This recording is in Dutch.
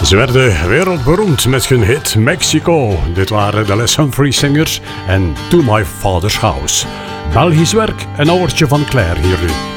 Ze werden wereldberoemd met hun hit Mexico. Dit waren de Les Humphries Singers en To My Father's House. Belgisch werk, een ouwertje van Claire hier nu.